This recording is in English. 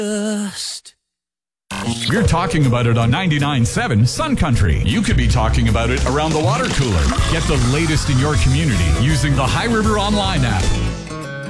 We're talking about it on 99.7 Sun Country. You could be talking about it around the water cooler. Get the latest in your community using the High River Online app.